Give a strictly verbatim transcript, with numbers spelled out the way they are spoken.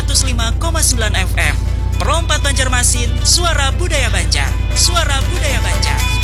seratus lima koma sembilan F M. Perompat Banjarmasin, suara budaya Banjar. Suara budaya Banjar.